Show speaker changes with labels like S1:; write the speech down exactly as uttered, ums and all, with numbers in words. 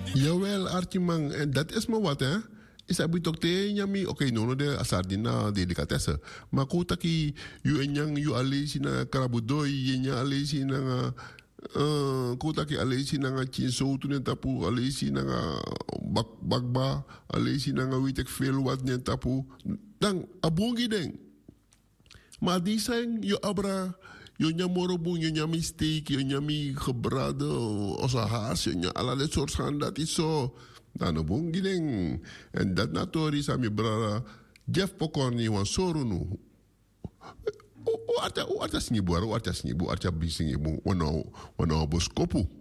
S1: Jawel, Archimang. En dat is maar wat, hè. Is dat toch te nyami? Oké, no no de asardina delicatesse. Maar kotaki, you en yang, you alesi na karabudoi, je nya alesi na uh, kotaki alesi na chinso tu tapu, alesi na bak bakba, alesi na weet ik veel wat nen tapu. Dan abongi ding. Maar die zijn je abra, je nyamorobu, je nyami steak, je nyami gebraden, osa haas, je nyami allerlei soort gaan, dat is zo. Dan een bongiling. En dat natuurlijk is aan je brada Jeff Pokorni van Sorunu. O arta o arta snibu, o arta snibu, arta bising ibu, wano wano boskopu.